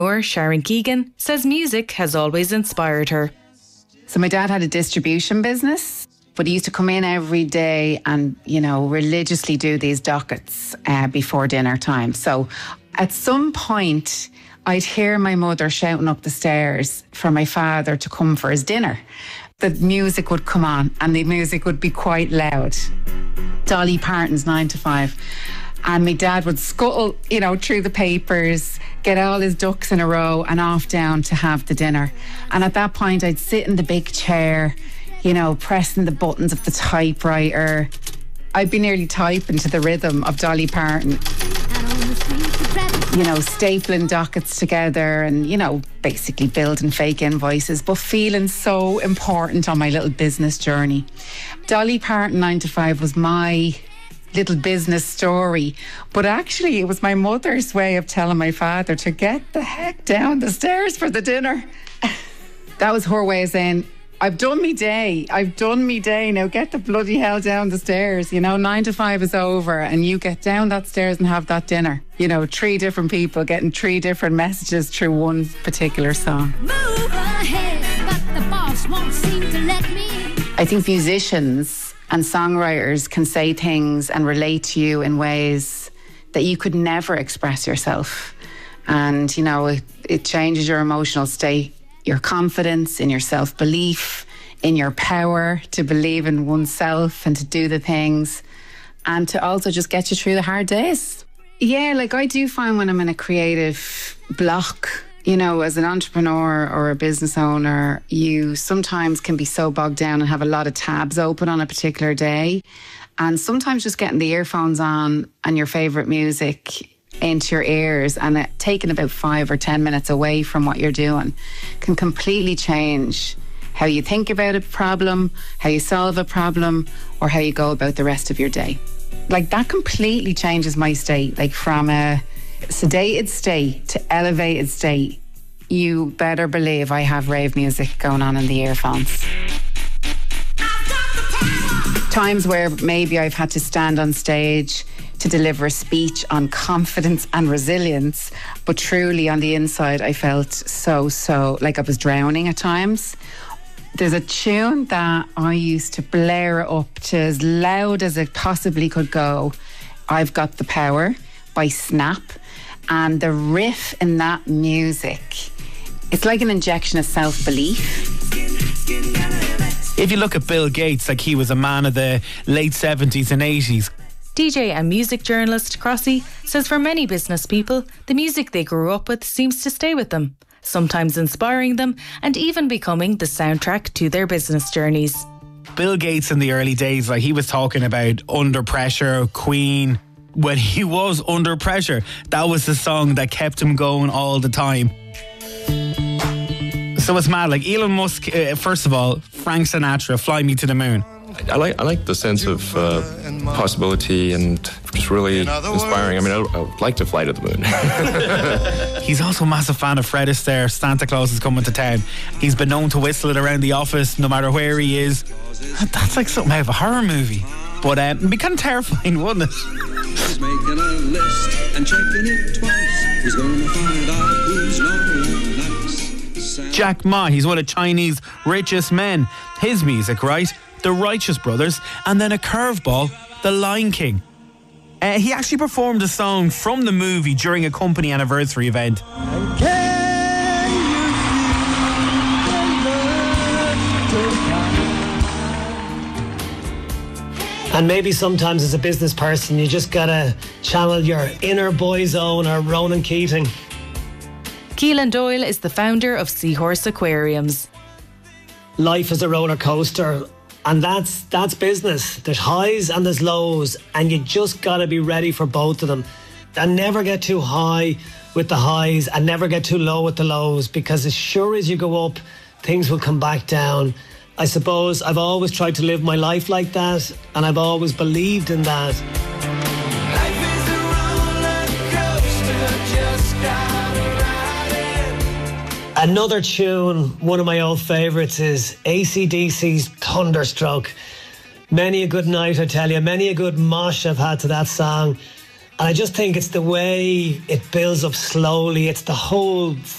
Or Sharon Keegan says music has always inspired her. So my dad had a distribution business, but he used to come in every day and, religiously do these dockets before dinner time. So at some point, I'd hear my mother shouting up the stairs for my father to come for his dinner. The music would come on and the music would be quite loud. Dolly Parton's 9 to 5. And my dad would scuttle, through the papers, get all his ducks in a row and off down to have the dinner. And at that point, I'd sit in the big chair, pressing the buttons of the typewriter. I'd be nearly typing to the rhythm of Dolly Parton. Stapling dockets together and, basically building fake invoices, but feeling so important on my little business journey. Dolly Parton 9 to 5 was my little business story, but actually it was my mother's way of telling my father to get the heck down the stairs for the dinner. That was her way of saying, I've done me day. Now get the bloody hell down the stairs. 9 to 5 is over and you get down that stairs and have that dinner. 3 different people getting 3 different messages through one particular song. Move ahead, but the boss won't seem to let me. I think musicians and songwriters can say things and relate to you in ways that you could never express yourself. And, it changes your emotional state, your confidence, in your self-belief, in your power to believe in oneself and to do the things, and to also just get you through the hard days. Yeah, I do find when I'm in a creative block, as an entrepreneur or a business owner, you sometimes can be so bogged down and have a lot of tabs open on a particular day. And sometimes just getting the earphones on and your favourite music into your ears and it taking about 5 or 10 minutes away from what you're doing can completely change how you think about a problem, how you solve a problem, or how you go about the rest of your day. That completely changes my state, from a sedated state to elevated state. You better believe I have rave music going on in the earphones. Times where maybe I've had to stand on stage to deliver a speech on confidence and resilience, but truly on the inside I felt so like I was drowning at times. There's a tune that I used to blare up to as loud as it possibly could go. I've Got the Power by Snap. And the riff in that music, it's like an injection of self-belief. If you look at Bill Gates, he was a man of the late 70s and 80s. DJ and music journalist Crossy says for many business people, the music they grew up with seems to stay with them, sometimes inspiring them and even becoming the soundtrack to their business journeys. Bill Gates in the early days, he was talking about Under Pressure, Queen. When he was under pressure, that was the song that kept him going all the time. So it's mad. Elon Musk, first of all, Frank Sinatra, Fly Me to the Moon. I like the sense of possibility and just really inspiring. I would like to fly to the moon. He's also a massive fan of Fred Astaire. Santa Claus is coming to town. He's been known to whistle it around the office no matter where he is. That's like something out of a horror movie. But it'd be kind of terrifying, wouldn't it? He's making a list and checking it twice. He's gonna find out who's naughty and nice. Jack Ma, he's one of Chinese richest men. His music, right? The Righteous Brothers, and then a curveball, The Lion King. He actually performed a song from the movie during a company anniversary event. And maybe sometimes as a business person, you just gotta channel your inner Boyzone or Ronan Keating. Keelan Doyle is the founder of Seahorse Aquariums. Life is a roller coaster, and that's business. There's highs and there's lows, and you just gotta be ready for both of them. And never get too high with the highs and never get too low with the lows, because as sure as you go up, things will come back down. I suppose I've always tried to live my life like that, and I've always believed in that. Life is a roller coaster, just gotta ride it. Another tune, one of my old favourites, is AC/DC's Thunderstruck. Many a good night, I tell you, many a good mosh I've had to that song. And I just think it's the way it builds up slowly. It's the whole